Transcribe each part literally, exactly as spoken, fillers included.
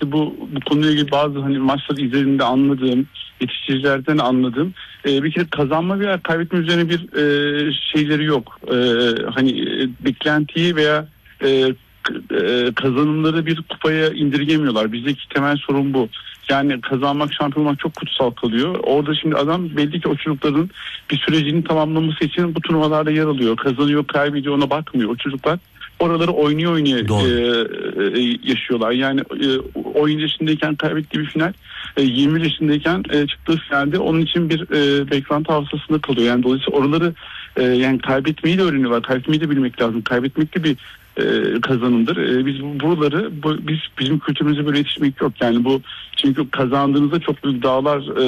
işte bu bu konuyla ilgili bazı hani maçları izlediğimde anladığım, yetiştiricilerden anladığım e, bir kere kazanma veya kaybetme üzerine bir e, şeyleri yok. E, hani e, beklentiyi veya e, e, kazanımları bir kupaya indirgemiyorlar. Bizdeki temel sorun bu. Yani kazanmak, şampiyon olmak çok kutsal kalıyor. Orada şimdi adam belli ki o çocukların bir sürecini tamamlaması için bu turnuvalarda yer alıyor. Kazanıyor, kaybediyor, ona bakmıyor. O çocuklar oraları oynuyor oynuyor e, e, yaşıyorlar. Yani e, on yaşındayken kaybettiği bir final, e, yirmi yaşındayken e, çıktığı finalde onun için bir e, beklenti hafızasında kalıyor. Yani dolayısıyla oraları e, yani kaybetmeyi de öğreniyorlar. Kaybetmeyi de bilmek lazım. Kaybetmek de bir e, kazanımdır. E, biz buraları bu, biz bizim kültürümüzde böyle yetişmek yok. Yani bu çünkü kazandığınızda çok büyük dağlar e,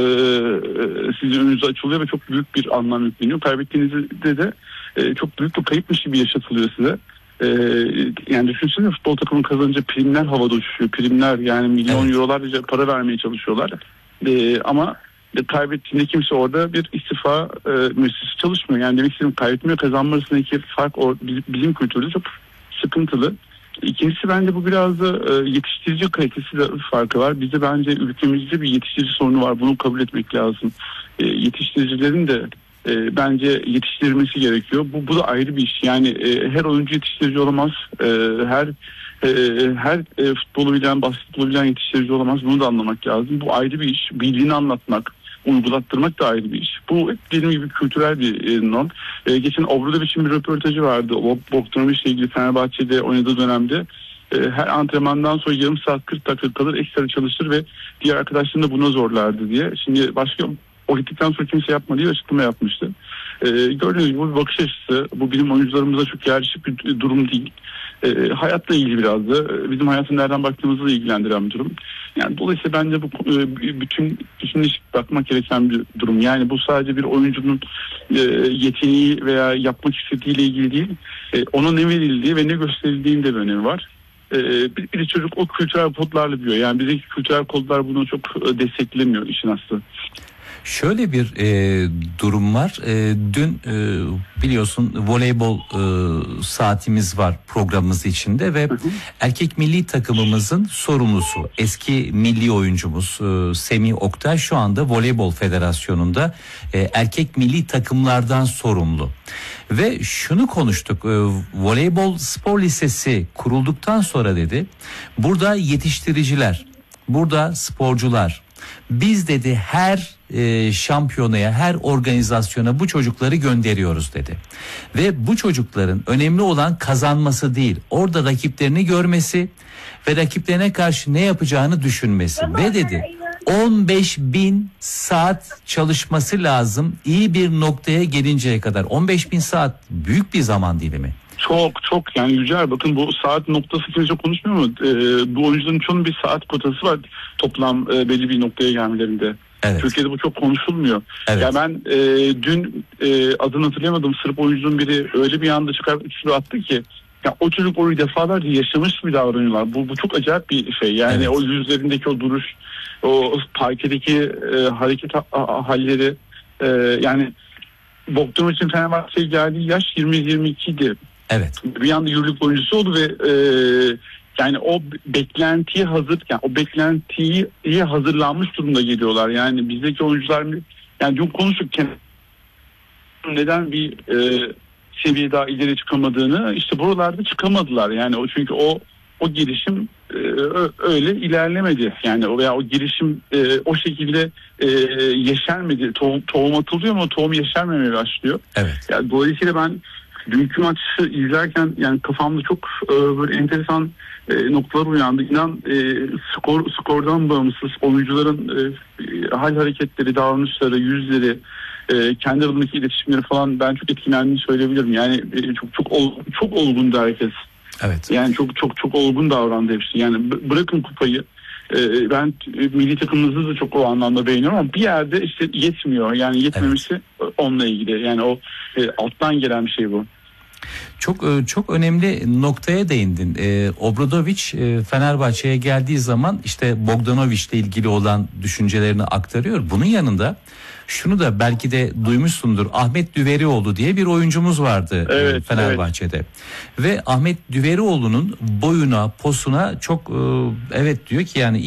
sizin önünüze açılıyor ve çok büyük bir anlam yükleniyor. Kaybettiğinizde de e, çok büyük bir kayıpmış gibi yaşatılıyor size. Ee, yani düşünsene futbol takımının kazanınca primler havada uçuşuyor. Primler yani milyon evet. eurolarca para vermeye çalışıyorlar. Ee, ama kaybettiğinde kimse orada bir istifa e, müessesesi çalışmıyor. Yani demek istediğim kaybetme ve kazanma arasındaki fark o, bizim, bizim kültürde çok sıkıntılı. İkincisi bence bu biraz da e, yetiştirici kalitesi de farkı var. Bizde bence ülkemizde bir yetiştirici sorunu var. Bunu kabul etmek lazım. E, yetiştiricilerin de E, bence yetiştirilmesi gerekiyor. Bu bu da ayrı bir iş. Yani e, her oyuncu yetiştirici olamaz. E, her e, her e, futbolu bilen, basketbolu bilen yetiştirici olamaz. Bunu da anlamak lazım. Bu ayrı bir iş. Bildiğini anlatmak, uygulattırmak da ayrı bir iş. Bu dediğim gibi kültürel bir e, norm. E, geçen Obradovic'in bir röportajı vardı. O Bogdanovic'le ilgili Fenerbahçe'de oynadığı dönemde e, her antrenmandan sonra yarım saat kırk dakika kadar ekstra çalışır ve diğer arkadaşlarını da buna zorlardı diye. Şimdi başka o gittikten sonra kimse yapmadı diye açıklama yapmıştı. Ee, gördüğünüz gibi bu bir bakış açısı. Bu bizim oyuncularımıza çok yerleşik bir durum değil. Ee, hayatla ilgili biraz da. Bizim hayatın nereden baktığımızla ilgilendiren bir durum. Yani dolayısıyla bence bu e, bütün bütünleşik bakmak gereken bir durum. Yani bu sadece bir oyuncunun e, yeteneği veya yapmak istediğiyle ilgili değil. E, ona ne verildiği ve ne gösterildiğinin de bir önemi var. E, bir, bir çocuk o kültürel kodlarla büyüyor. Yani bizdeki kültürel kodlar bunu çok e, desteklemiyor işin aslı. Şöyle bir e, durum var. E, dün e, biliyorsun voleybol e, saatimiz var programımız içinde ve hı hı. erkek milli takımımızın sorumlusu eski milli oyuncumuz e, Semih Oktay şu anda Voleybol Federasyonu'nda e, erkek milli takımlardan sorumlu. Ve şunu konuştuk. E, voleybol spor lisesi kurulduktan sonra dedi burada yetiştiriciler, burada sporcular, biz dedi her e, şampiyonaya, her organizasyona bu çocukları gönderiyoruz dedi. Ve bu çocukların önemli olan kazanması değil, orada rakiplerini görmesi ve rakiplerine karşı ne yapacağını düşünmesi. Ve dedi on beş bin saat çalışması lazım iyi bir noktaya gelinceye kadar. on beş bin saat büyük bir zaman dilimi. Çok çok yani Yücel, bakın bu saat noktası kimse konuşmuyor mu? Ee, bu oyuncuların çoğunun bir saat kotası var toplam e, belli bir noktaya gelmelerinde. Evet. Türkiye'de bu çok konuşulmuyor. Evet. Ya ben e, dün e, adını hatırlayamadım, Sırp oyuncunun biri öyle bir anda çıkarıp üçlü attı ki ya o çocuk orayı defalarca yaşamış gibi davranıyorlar. Bu, bu çok acayip bir şey. Yani evet. O yüzlerindeki o duruş, o parkedeki e, hareket ha, ha, halleri e, yani Bogdanovic'in Fenerbahçe'ye geldiği yaş yirmi yirmi iki idi. Evet. Bir anda yürürlük oyuncusu oldu ve e, yani o beklentiye hazır, yani o beklentiye hazırlanmış durumda geliyorlar. Yani bizdeki oyuncular, yani dün konuşurken neden bir e, seviye daha ileri çıkamadığını, işte buralarda çıkamadılar. Yani o çünkü o o gelişim e, öyle ilerlemedi. Yani o veya o gelişim e, o şekilde e, yeşermedi. Tohum, tohum atılıyor ama tohum yeşermemeye başlıyor. Evet. Yani dolayısıyla ben dünkü maçı izlerken yani kafamda çok e, böyle enteresan e, noktalar uyandı. İnan e, skor skordan bağımsız oyuncuların e, hal hareketleri, davranışları, yüzleri, e, kendi aramındaki iletişimleri falan ben çok etkilendiğini söyleyebilirim. Yani e, çok çok ol, çok olgundu herkes. Evet. Yani çok çok çok olgun davrandı hepsi. Yani b- bırakın kupayı. E, ben e, milli takımımızı da çok o anlamda beğeniyorum ama bir yerde işte yetmiyor. Yani yetmemesi evet. Onunla ilgili. Yani o e, alttan gelen bir şey bu. Çok çok önemli noktaya değindin. Ee, Obradovic e, Fenerbahçe'ye geldiği zaman işte Bogdanovic'le ilgili olan düşüncelerini aktarıyor. Bunun yanında şunu da belki de duymuşsundur. Ahmet Düverioğlu diye bir oyuncumuz vardı evet, Fenerbahçe'de. Evet. Ve Ahmet Düverioğlu'nun boyuna, posuna çok e, evet diyor ki yani